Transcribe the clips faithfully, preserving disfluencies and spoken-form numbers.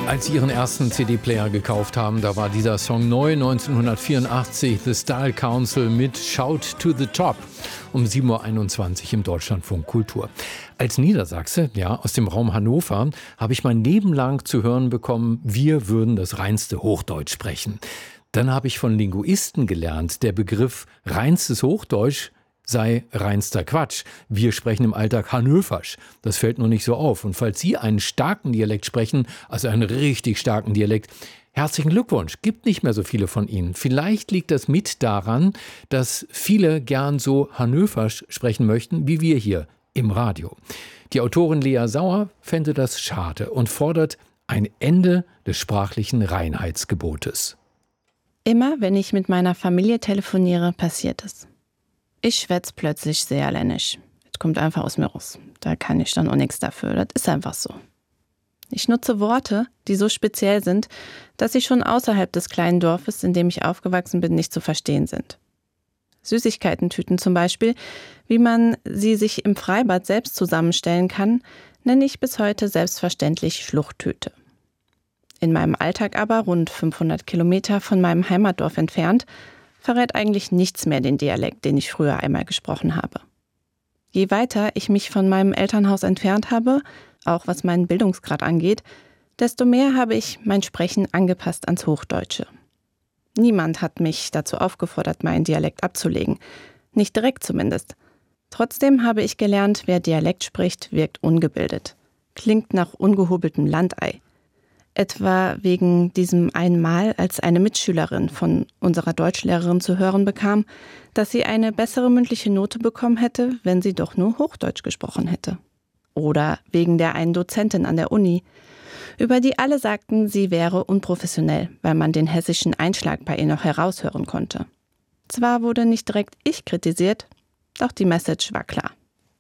Als Sie Ihren ersten C D-Player gekauft haben, da war dieser Song neu, neunzehnhundertvierundachtzig, The Style Council mit Shout to the Top, um sieben Uhr einundzwanzig im Deutschlandfunk Kultur. Als Niedersachse, ja, aus dem Raum Hannover, habe ich mein Leben lang zu hören bekommen, wir würden das reinste Hochdeutsch sprechen. Dann habe ich von Linguisten gelernt, der Begriff reinstes Hochdeutsch sei reinster Quatsch. Wir sprechen im Alltag Hannöversch. Das fällt nur nicht so auf. Und falls Sie einen starken Dialekt sprechen, also einen richtig starken Dialekt, herzlichen Glückwunsch. Gibt nicht mehr so viele von Ihnen. Vielleicht liegt das mit daran, dass viele gern so Hannöversch sprechen möchten, wie wir hier im Radio. Die Autorin Lea Sauer fände das schade und fordert ein Ende des sprachlichen Reinheitsgebotes. Immer wenn ich mit meiner Familie telefoniere, passiert es. Ich schwätze plötzlich saarländisch. Das kommt einfach aus mir raus. Da kann ich dann auch nichts dafür. Das ist einfach so. Ich nutze Worte, die so speziell sind, dass sie schon außerhalb des kleinen Dorfes, in dem ich aufgewachsen bin, nicht zu verstehen sind. Süßigkeitentüten zum Beispiel, wie man sie sich im Freibad selbst zusammenstellen kann, nenne ich bis heute selbstverständlich Schluchttüte. In meinem Alltag aber, rund fünfhundert Kilometer von meinem Heimatdorf entfernt, verrät eigentlich nichts mehr den Dialekt, den ich früher einmal gesprochen habe. Je weiter ich mich von meinem Elternhaus entfernt habe, auch was meinen Bildungsgrad angeht, desto mehr habe ich mein Sprechen angepasst ans Hochdeutsche. Niemand hat mich dazu aufgefordert, meinen Dialekt abzulegen. Nicht direkt zumindest. Trotzdem habe ich gelernt, wer Dialekt spricht, wirkt ungebildet. Klingt nach ungehobeltem Landei. Etwa wegen diesem einen Mal, als eine Mitschülerin von unserer Deutschlehrerin zu hören bekam, dass sie eine bessere mündliche Note bekommen hätte, wenn sie doch nur Hochdeutsch gesprochen hätte. Oder wegen der einen Dozentin an der Uni, über die alle sagten, sie wäre unprofessionell, weil man den hessischen Einschlag bei ihr noch heraushören konnte. Zwar wurde nicht direkt ich kritisiert, doch die Message war klar.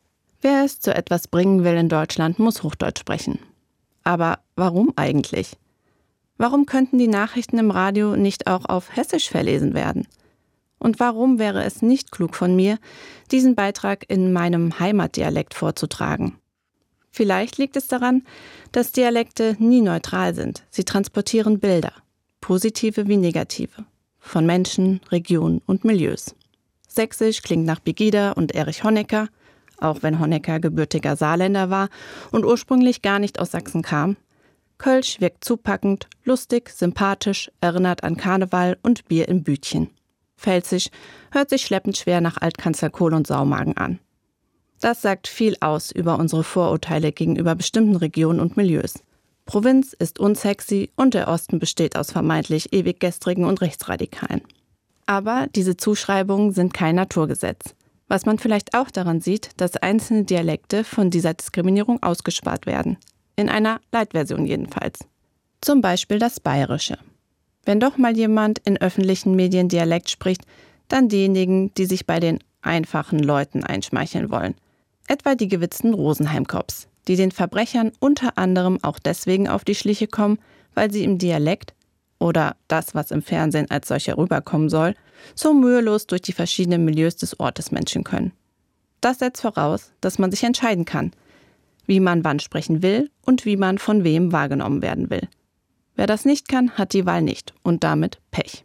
Wer es zu etwas bringen will in Deutschland, muss Hochdeutsch sprechen. Aber warum eigentlich? Warum könnten die Nachrichten im Radio nicht auch auf Hessisch verlesen werden? Und warum wäre es nicht klug von mir, diesen Beitrag in meinem Heimatdialekt vorzutragen? Vielleicht liegt es daran, dass Dialekte nie neutral sind. Sie transportieren Bilder, positive wie negative, von Menschen, Regionen und Milieus. Sächsisch klingt nach Pegida und Erich Honecker, auch wenn Honecker gebürtiger Saarländer war und ursprünglich gar nicht aus Sachsen kam. Kölsch wirkt zupackend, lustig, sympathisch, erinnert an Karneval und Bier im Bütchen. Pfälzisch hört sich schleppend schwer nach Altkanzler Kohl und Saumagen an. Das sagt viel aus über unsere Vorurteile gegenüber bestimmten Regionen und Milieus. Provinz ist unsexy und der Osten besteht aus vermeintlich ewiggestrigen und Rechtsradikalen. Aber diese Zuschreibungen sind kein Naturgesetz. Was man vielleicht auch daran sieht, dass einzelne Dialekte von dieser Diskriminierung ausgespart werden. In einer Light-Version jedenfalls. Zum Beispiel das Bayerische. Wenn doch mal jemand in öffentlichen Medien Dialekt spricht, dann diejenigen, die sich bei den einfachen Leuten einschmeicheln wollen. Etwa die gewitzten Rosenheim-Cops, die den Verbrechern unter anderem auch deswegen auf die Schliche kommen, weil sie im Dialekt oder das, was im Fernsehen als solcher rüberkommen soll, so mühelos durch die verschiedenen Milieus des Ortes menschen können. Das setzt voraus, dass man sich entscheiden kann, wie man wann sprechen will und wie man von wem wahrgenommen werden will. Wer das nicht kann, hat die Wahl nicht und damit Pech.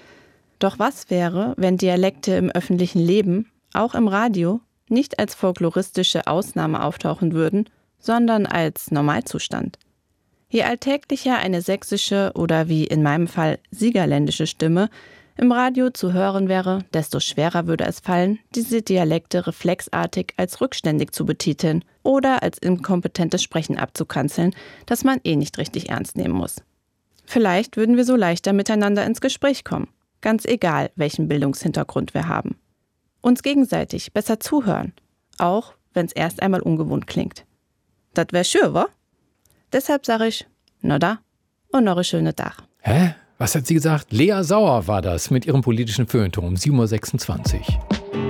Doch was wäre, wenn Dialekte im öffentlichen Leben, auch im Radio, nicht als folkloristische Ausnahme auftauchen würden, sondern als Normalzustand? Je alltäglicher eine sächsische oder wie in meinem Fall siegerländische Stimme im Radio zu hören wäre, desto schwerer würde es fallen, diese Dialekte reflexartig als rückständig zu betiteln oder als inkompetentes Sprechen abzukanzeln, das man eh nicht richtig ernst nehmen muss. Vielleicht würden wir so leichter miteinander ins Gespräch kommen, ganz egal, welchen Bildungshintergrund wir haben. Uns gegenseitig besser zuhören, auch wenn es erst einmal ungewohnt klingt. Das wär schön, wa? Deshalb sage ich, na da und noch einen schönen Tag. Hä? Was hat sie gesagt? Lea Sauer war das mit ihrem politischen Feuilleton um sieben Uhr sechsundzwanzig.